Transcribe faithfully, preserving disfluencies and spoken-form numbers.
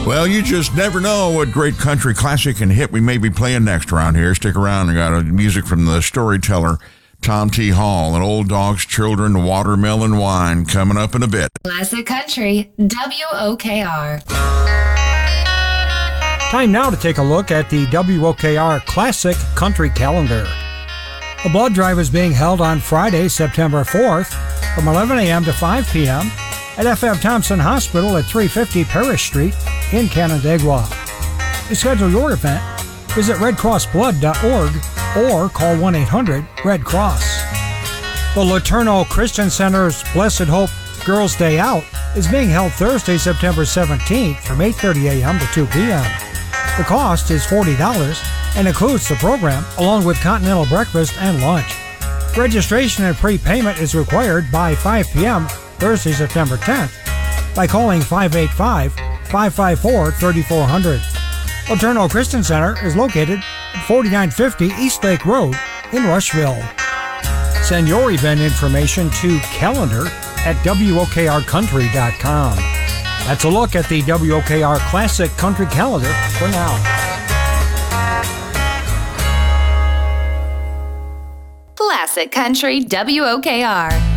Well, you just never know what great country classic and hit we may be playing next around here. Stick around. I got a music from the storyteller, Tom T. Hall, and Old Dog's Children, Watermelon Wine, coming up in a bit. Classic Country, W O K R. Time now to take a look at the W O K R Classic Country Calendar. A blood drive is being held on Friday, September fourth, from eleven a.m. to five p.m. at F M Thompson Hospital at three fifty Parish Street in Canandaigua. To schedule your event, visit red cross blood dot org or call one eight hundred red cross. The Laterno Christian Center's Blessed Hope Girls' Day Out is being held Thursday, September seventeenth from eight thirty a.m. to two p.m. The cost is forty dollars and includes the program along with continental breakfast and lunch. Registration and prepayment is required by five p.m. Thursday, September tenth by calling five eight five, five five four, three four zero zero. Laterno Christian Center is located at forty-nine fifty East Lake Road in Rushville. Send your event information to calendar at W O K R country dot com. That's a look at the W O K R Classic Country Calendar for now. Classic Country W O K R.